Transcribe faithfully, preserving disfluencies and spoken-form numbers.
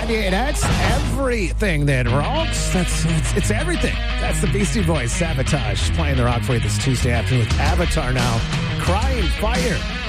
ninety-eight, that's everything that rocks. That's it's, it's everything. That's the Beastie Boys, Sabotage, playing the rock for you this Tuesday afternoon with Avatar now. Crying Fire.